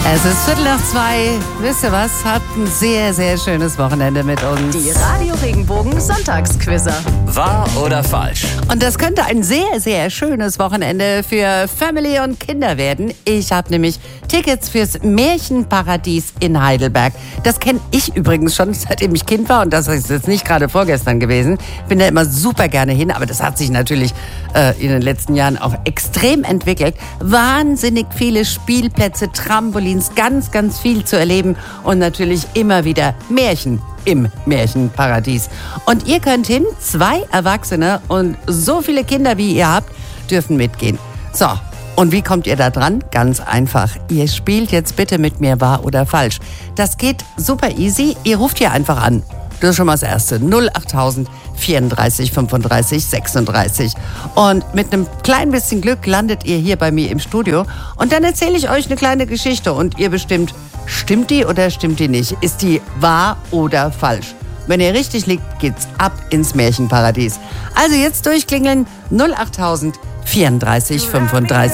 Es ist 1:15. Wisst ihr was? Habt ein sehr, sehr schönes Wochenende mit uns. Die Radio Regenbogen Sonntagsquizzer. Wahr oder falsch? Und das könnte ein sehr, sehr schönes Wochenende für Family und Kinder werden. Ich habe nämlich Tickets fürs Märchenparadies in Heidelberg. Das kenne ich übrigens schon, seitdem ich Kind war. Und das ist jetzt nicht gerade vorgestern gewesen. Bin da immer super gerne hin. Aber das hat sich natürlich in den letzten Jahren auch extrem entwickelt. Wahnsinnig viele Spielplätze, Trampolins, ganz, ganz viel zu erleben. Und natürlich immer wieder Märchen im Märchenparadies. Und ihr könnt hin, 2 Erwachsene und so viele Kinder, wie ihr habt, dürfen mitgehen. So, und wie kommt ihr da dran? Ganz einfach. Ihr spielt jetzt bitte mit mir wahr oder falsch. Das geht super easy. Ihr ruft hier einfach an. Das ist schon mal das Erste. 08000 34 35 36. Und mit einem kleinen bisschen Glück landet ihr hier bei mir im Studio. Und dann erzähle ich euch eine kleine Geschichte. Und ihr bestimmt, stimmt die oder stimmt die nicht? Ist die wahr oder falsch? Wenn ihr richtig liegt, geht's ab ins Märchenparadies. Also jetzt durchklingeln. 08000 34 35